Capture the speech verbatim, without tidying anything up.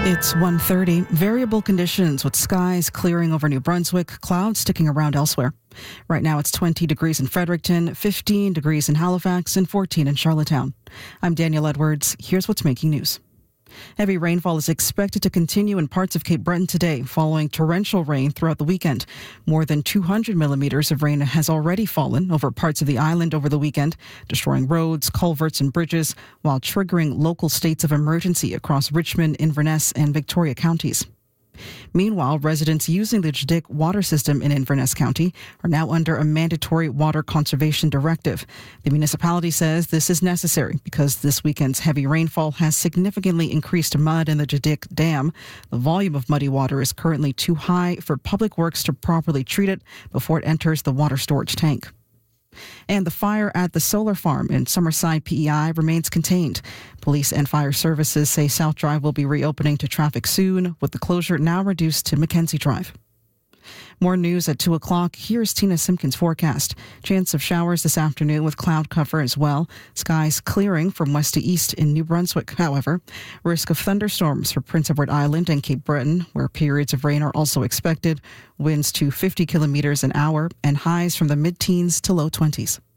It's one thirty. Variable conditions with skies clearing over New Brunswick, clouds sticking around elsewhere. Right now it's twenty degrees in Fredericton, fifteen degrees in Halifax, and fourteen in Charlottetown. I'm Daniel Edwards. Here's what's making news. Heavy rainfall is expected to continue in parts of Cape Breton today, following torrential rain throughout the weekend. More than two hundred millimeters of rain has already fallen over parts of the island over the weekend, destroying roads, culverts, and bridges, while triggering local states of emergency across Richmond, Inverness, and Victoria counties. Meanwhile, residents using the Jedic water system in Inverness County are now under a mandatory water conservation directive. The municipality says this is necessary because this weekend's heavy rainfall has significantly increased mud in the Jedic Dam. The volume of muddy water is currently too high for Public Works to properly treat it before it enters the water storage tank. And the fire at the solar farm in Summerside P E I remains contained. Police and fire services say South Drive will be reopening to traffic soon, with the closure now reduced to Mackenzie Drive. More news at two o'clock. Here's Tina Simpkins' forecast. Chance of showers this afternoon with cloud cover as well. Skies clearing from west to east in New Brunswick, however. Risk of thunderstorms for Prince Edward Island and Cape Breton, where periods of rain are also expected. Winds to fifty kilometers an hour and highs from the mid-teens to low twenties.